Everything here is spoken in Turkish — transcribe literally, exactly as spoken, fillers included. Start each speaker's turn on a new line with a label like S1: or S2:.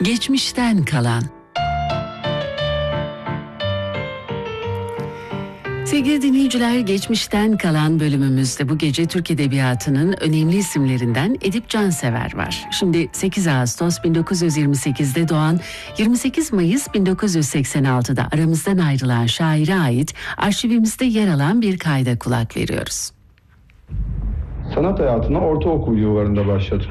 S1: Geçmişten kalan. Sevgili dinleyiciler, geçmişten kalan bölümümüzde bu gece Türk Edebiyatı'nın önemli isimlerinden Edip Cansever var. Şimdi sekiz Ağustos bin dokuz yüz yirmi sekizde doğan, yirmi sekiz Mayıs bin dokuz yüz seksen altıda aramızdan ayrılan şaire ait arşivimizde yer alan bir kayda kulak veriyoruz.
S2: Sanat hayatına ortaokul yıllarında başladı.